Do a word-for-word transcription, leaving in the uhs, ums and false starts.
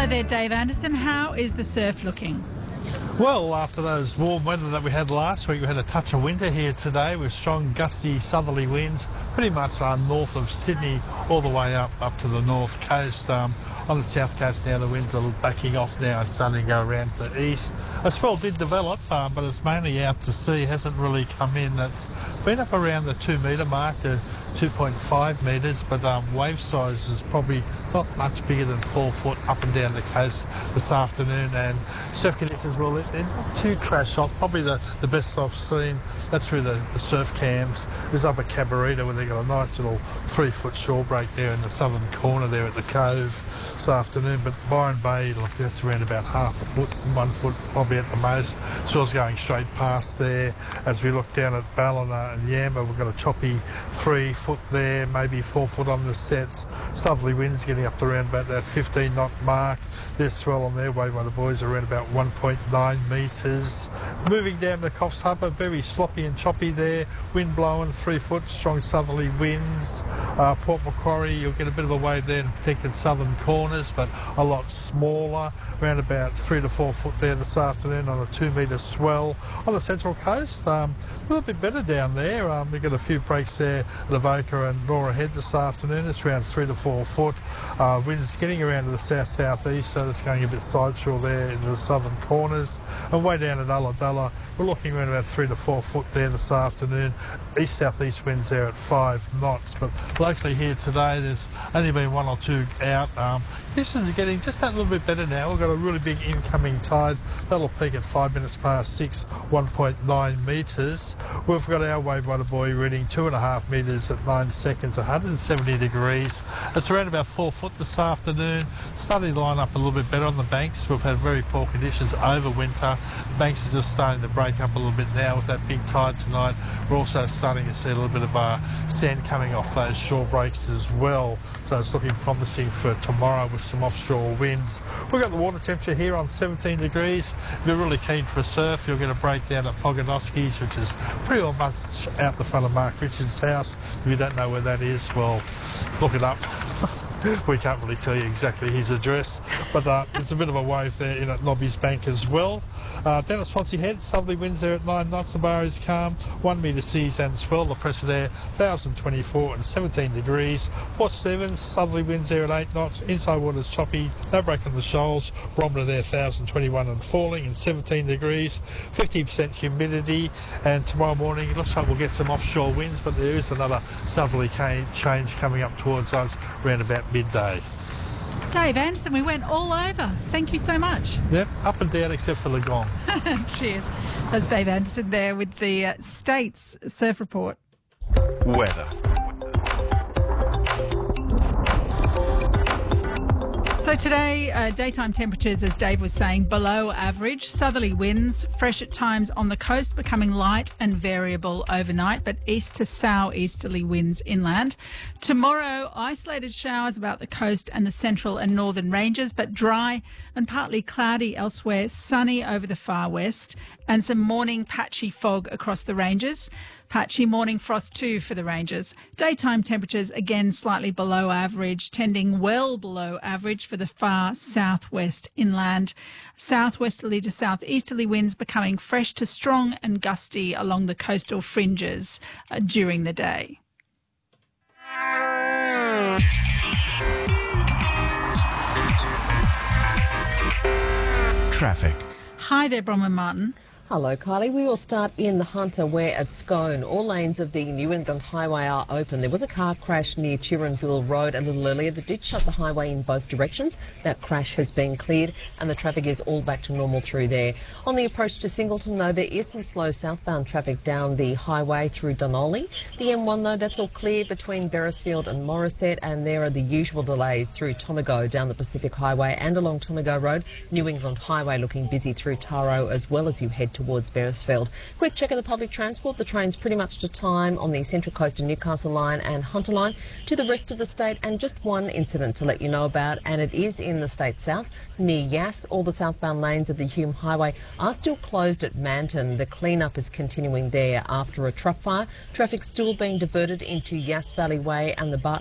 there, Dave Anderson. How is the surf looking? Well, after those warm weather that we had last week, we had a touch of winter here today with strong gusty southerly winds, pretty much uh, north of Sydney all the way up up to the north coast. Um, on the south coast now the winds are backing off now and starting to go around to the east. A swell did develop, uh, but it's mainly out to sea, hasn't really come in. It's been up around the two metre mark, uh, two point five metres, but um, wave size is probably not much bigger than four foot up and down the coast this afternoon, and surf conditions, well, they're not too crash hot. Probably the, the best I've seen, that's through the, the surf cams, is up at Cabarita where they've got a nice little three foot shore break there in the southern corner there at the cove this afternoon. But Byron Bay, look, that's around about half a foot, one foot probably at the most. Swell's going straight past there. As we look down at Ballina and Yamba, we've got a choppy three foot there, maybe four foot on the sets. Southerly winds getting up to around about that fifteen knot mark. There's swell on their way by the boys around about one point nine metres. Moving down the Coffs Harbour, very sloppy and choppy there. Wind blowing three foot, strong southerly winds. Uh, Port Macquarie, you'll get a bit of a wave there in protected southern corners, but a lot smaller, around about three to four foot there this afternoon on a two metre swell. On the central coast, um, a little bit better down there. Um, we've got a few breaks there at Avoca and Nora Head this afternoon. It's around three to four foot. Uh, winds getting around to the south-southeast, so it's going a bit sideshore there in the southern corners. And way down at Ulladulla, we're looking around about three to four foot there this afternoon. East-southeast winds there at five knots. But locally here today, there's only been one or two out. Um, Conditions are getting just that little bit better now. We've got a really big incoming tide. That'll peak at five minutes past six, one point nine metres. We've got our wave water buoy reading two and a half metres at nine seconds, one hundred seventy degrees. It's around about four foot this afternoon. Starting to line up a little bit better on the banks. We've had very poor conditions over winter. The banks are just starting to break up a little bit now with that big tide tonight. We're also starting to see a little bit of uh, sand coming off those shore breaks as well. So it's looking promising for tomorrow with some offshore winds. We've got the water temperature here on seventeen degrees. If you're really keen for a surf, you'll get a breakdown at Pogonoski's, which is pretty well much out the front of Mark Richards' house. If you don't know where that is, well, look it up. We can't really tell you exactly his address, but uh, there's a bit of a wave there in at Nobby's Bank as well. Uh, down at Swansea Head, southerly winds there at nine knots. The bar is calm, one metre seas and swell. The pressure there, one thousand twenty-four and seventeen degrees. Port Stephens, southerly winds there at eight knots. Inside water's choppy, no break on the shoals. Barometer there, one thousand twenty-one and falling and seventeen degrees. fifty percent humidity, and tomorrow morning it looks like we'll get some offshore winds, but there is another southerly change coming up towards us around about midday. Dave Anderson, we went all over. Thank you so much. Yep, up and down except for the gong. Cheers. That's Dave Anderson there with the uh, States Surf Report. Weather. So today, uh, daytime temperatures, as Dave was saying, below average. Southerly winds, fresh at times on the coast, becoming light and variable overnight, but east to southeasterly winds inland. Tomorrow, isolated showers about the coast and the central and northern ranges, but dry and partly cloudy elsewhere, sunny over the far west, and some morning patchy fog across the ranges. Patchy morning frost too for the ranges. Daytime temperatures again slightly below average, tending well below average for the far southwest inland. Southwesterly to southeasterly winds becoming fresh to strong and gusty along the coastal fringes uh, during the day. Traffic. Hi there, Bronwyn Martin. Hello, Kylie. We will start in the Hunter where at Scone, all lanes of the New England Highway are open. There was a car crash near Chiranville Road a little earlier that did shut the highway in both directions. That crash has been cleared and the traffic is all back to normal through there. On the approach to Singleton, though, there is some slow southbound traffic down the highway through Dunolly. The M one, though, that's all clear between Beresfield and Morisset, and there are the usual delays through Tomago down the Pacific Highway and along Tomago Road. New England Highway looking busy through Taro as well as you head towards Beresfield. Quick check of the public transport. The train's pretty much to time on the Central Coast and Newcastle line and Hunter line to the rest of the state, and just one incident to let you know about, and it is in the state south near Yass. All the southbound lanes of the Hume Highway are still closed at Manton. The clean-up is continuing there after a truck fire. Traffic still being diverted into Yass Valley Way and the Barton